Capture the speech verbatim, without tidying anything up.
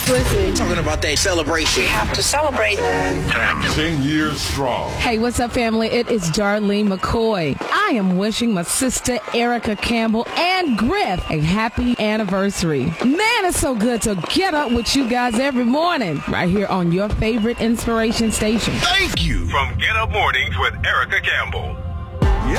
listen. Talking about that celebration. We have to celebrate. Ten years strong. Hey, what's up, family? It is Darlene McCoy. I am wishing my sister Erica Campbell and Griff a happy anniversary. Man, it's so good to get up with you guys every morning right here on your favorite inspiration station. Thank you. From Get Up Mornings with Erica Campbell.